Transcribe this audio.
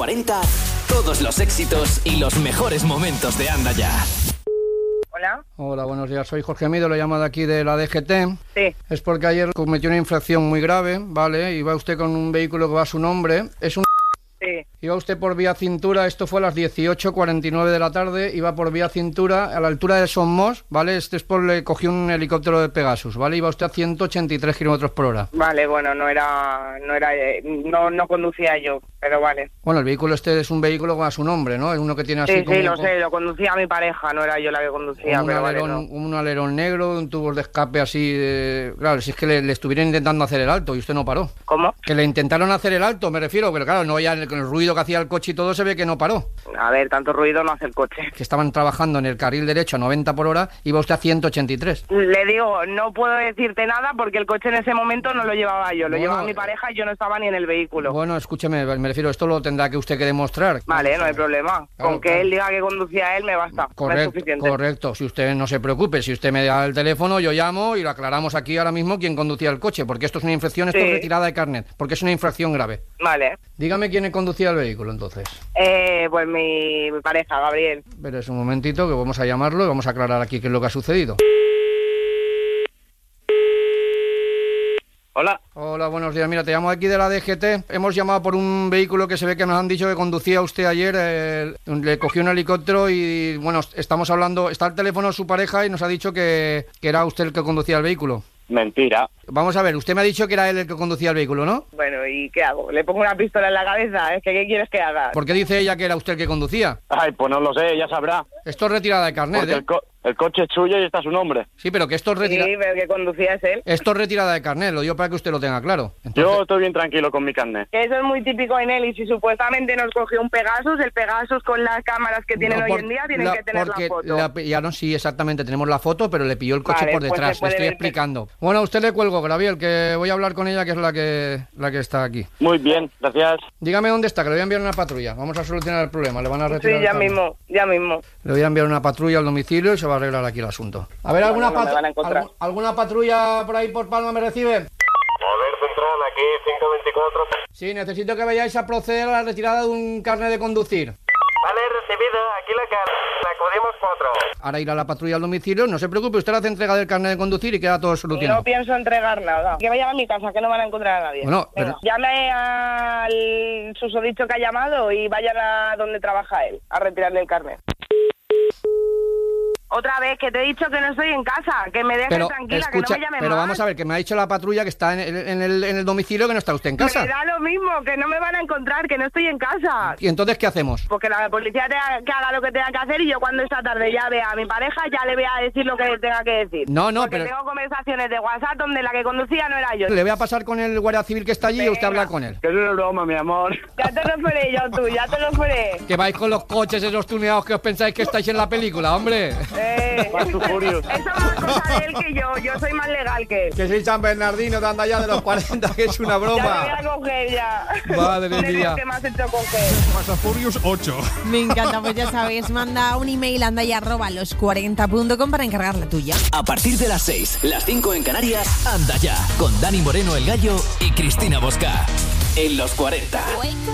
40, todos los éxitos y los mejores momentos de Anda Ya. Hola. Hola, buenos días. Soy Jorge Mido, lo llamo de aquí de la DGT. Sí. Es porque ayer cometió una infracción muy grave, ¿vale? Iba usted con un vehículo que va a su nombre. Es un... Sí. Iba usted por vía cintura, esto fue a las 18:49 de la tarde, iba por vía cintura a la altura de Somos, ¿vale? Este es por le cogió un helicóptero de Pegasus, ¿vale? Iba usted a 183 kilómetros por hora. Vale, bueno, no conducía yo, pero vale. Bueno, el vehículo este es un vehículo con a su nombre, ¿no? Es uno que tiene así Sí, como... sí, lo sé, lo conducía mi pareja, no era yo la que conducía, pero vale, no. Un alerón negro, un tubo de escape así de... Claro, si es que le estuvieron intentando hacer el alto y usted no paró. ¿Cómo? Que le intentaron hacer el alto, me refiero, pero claro, no ya con el ruido que hacía el coche y todo se ve que no paró. A ver, tanto ruido no hace el coche. Que estaban trabajando en el carril derecho a 90 por hora, iba usted a 183. Le digo, no puedo decirte nada porque el coche en ese momento no lo llevaba yo, lo llevaba mi pareja y yo no estaba ni en el vehículo. Bueno, escúcheme, me refiero, esto lo tendrá que usted que demostrar. Vale, no hay problema. Claro, con que él diga que conducía él me basta. No es suficiente. Correcto, si usted no se preocupe, si usted me da el teléfono, yo llamo y lo aclaramos aquí ahora mismo quién conducía el coche, porque esto es una infracción, esto es retirada de carnet, porque es una infracción grave. Vale. Dígame quién conducía el vehículo, entonces. Pues mi pareja, Gabriel. Pero es un momentito que vamos a llamarlo y vamos a aclarar aquí qué es lo que ha sucedido. Hola. Hola, buenos días. Mira, te llamo aquí de la DGT. Hemos llamado por un vehículo que se ve que nos han dicho que conducía usted ayer. Le cogió un helicóptero y, bueno, estamos hablando... Está el teléfono de su pareja y nos ha dicho que era usted el que conducía el vehículo. Mentira. Vamos a ver, usted me ha dicho que era él el que conducía el vehículo, ¿no? Bueno, ¿y qué hago? ¿Le pongo una pistola en la cabeza? Es que ¿qué quieres que haga? ¿Por qué dice ella que era usted el que conducía? Ay, pues no lo sé, ya sabrá. Esto es retirada de carnet, Porque el coche es suyo y está su nombre. Sí, pero que esto es Sí, pero que conducía es él. Esto es retirada de carnet, lo digo para que usted lo tenga claro. Entonces... Yo estoy bien tranquilo con mi carnet. Eso es muy típico en él y si supuestamente nos cogió un Pegasus, el Pegasus con las cámaras que tienen hoy en día tienen que tener la foto. Ya no, sí, exactamente, tenemos la foto, pero le pilló el coche por detrás, le estoy explicando. Bueno, a usted le cuelgo, Gabriel, que voy a hablar con ella, que es la que está aquí. Muy bien, gracias. Dígame dónde está, que le voy a enviar una patrulla. Vamos a solucionar el problema, le van a retirar. Sí, ya mismo. Le voy a enviar una patrulla al domicilio y se va a arreglar aquí el asunto. A ver, ¿alguna patrulla por ahí por Palma me recibe? A ver, Central, aquí 524. Sí, necesito que vayáis a proceder a la retirada de un carnet de conducir. Vale, recibido. Aquí la acudimos 4. Ahora irá la patrulla al domicilio. No se preocupe, usted hace entrega del carnet de conducir y queda todo solucionado. No pienso entregar nada. Que vayan a mi casa, que no van a encontrar a nadie. Bueno, venga, llame al susodicho que ha llamado y vayan a donde trabaja él, a retirarle el carnet. Otra vez, que te he dicho que no estoy en casa, que me dejes tranquila, escucha, que no me llame pero más. Vamos a ver, que me ha dicho la patrulla que está en el domicilio, que no está usted en casa. Me da lo mismo, que no me van a encontrar, que no estoy en casa. ¿Y entonces qué hacemos? Porque la policía que haga lo que tenga que hacer y yo cuando esta tarde ya vea a mi pareja, ya le voy a decir lo que tenga que decir. No, porque pero... tengo conversaciones de WhatsApp donde la que conducía no era yo. Le voy a pasar con el guardia civil que está allí y usted habla con él. Que es una broma, mi amor. Ya te lo esperé yo, tú, ya te lo esperé. Que vais con los coches esos tuneados que os pensáis que estáis en la película, hombre. Eso es más cosa de él que yo soy más legal que él. Que soy San Bernardino de Anda Ya de los 40, que es una broma. Ya te voy a coger ya. Madre mía. ¿Qué me has hecho coger? Fast and Furious 8. Me encanta, pues ya sabéis, manda un email a andaya@los40.com para encargar la tuya. A partir de las 6, las 5 en Canarias, Anda Ya, con Dani Moreno el Gallo y Cristina Bosca. En los 40.